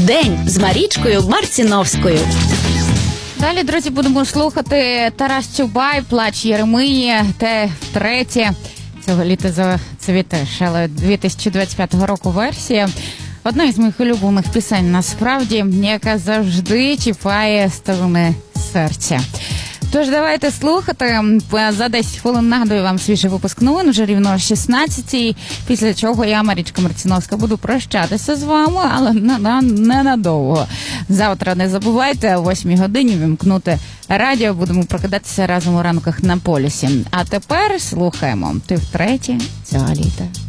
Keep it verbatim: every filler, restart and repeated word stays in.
День з Марічкою Марціновською. Далі, друзі, будемо слухати Тарас Чубай, «Плач Єремії», те втретє. Цього літа зацвітешала дві тисячі двадцять п'ятого року версія. Одна із моїх улюблених пісень, насправді, яка завжди чіпає струни серця. Тож давайте слухати. За десять хвилин нагадую вам свіжий випуск новин, вже рівно о шістнадцятій, після чого я, Марічка Марціновська, буду прощатися з вами, але ненадовго. Завтра не забувайте о восьмій годині вімкнути радіо, будемо прокидатися разом у ранках на полюсі. А тепер слухаємо «Ти втретє цього літа».